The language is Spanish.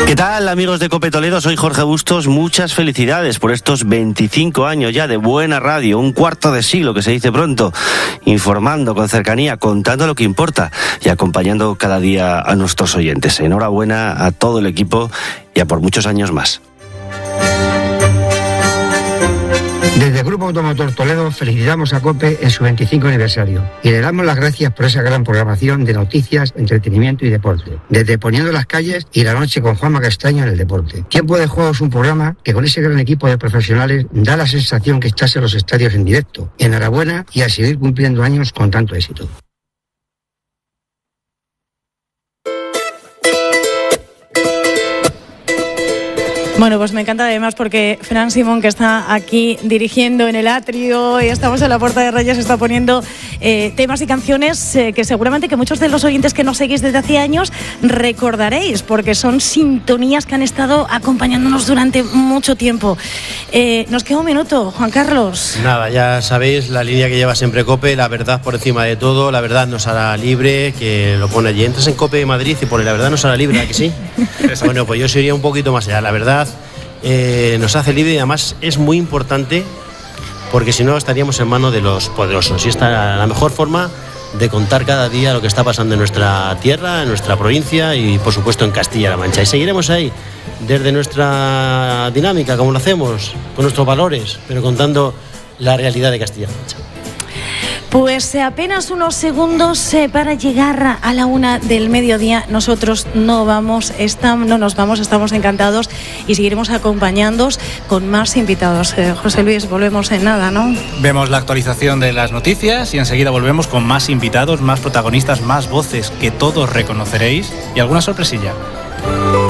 ¿Qué tal, amigos de COPE Toledo? Soy Jorge Bustos. Muchas felicidades por estos 25 años ya de buena radio, un cuarto de siglo que se dice pronto, informando con cercanía, contando lo que importa y acompañando cada día a nuestros oyentes. Enhorabuena a todo el equipo y a por muchos años más. Desde el Grupo Automotor Toledo felicitamos a COPE en su 25 aniversario y le damos las gracias por esa gran programación de noticias, entretenimiento y deporte. Desde Poniendo las calles y la noche con Juanma Castaño en el deporte. Tiempo de Juego es un programa que con ese gran equipo de profesionales da la sensación que estás en los estadios en directo. Enhorabuena y a seguir cumpliendo años con tanto éxito. Bueno, pues me encanta además porque Fran Simón, que está aquí dirigiendo en el atrio y estamos en la Puerta de Reyes, está poniendo temas y canciones que seguramente que muchos de los oyentes que nos seguís desde hace años recordaréis, porque son sintonías que han estado acompañándonos durante mucho tiempo. Nos queda un minuto, Juan Carlos. Nada, ya sabéis la línea que lleva siempre COPE, la verdad por encima de todo, la verdad nos hará libre, que lo pone allí. Entras en COPE Madrid y pone la verdad nos hará libre, ¿verdad que sí? Bueno, pues yo sería un poquito más allá, la verdad nos hace libre y además es muy importante porque si no estaríamos en manos de los poderosos y esta es la mejor forma de contar cada día lo que está pasando en nuestra tierra, en nuestra provincia y por supuesto en Castilla-La Mancha, y seguiremos ahí desde nuestra dinámica como lo hacemos, con nuestros valores, pero contando la realidad de Castilla-La Mancha. Pues apenas unos segundos para llegar a la 1 del mediodía. Nosotros no nos vamos, estamos encantados y seguiremos acompañándoos con más invitados. José Luis, volvemos en nada, ¿no? Vemos la actualización de las noticias y enseguida volvemos con más invitados, más protagonistas, más voces que todos reconoceréis y alguna sorpresilla.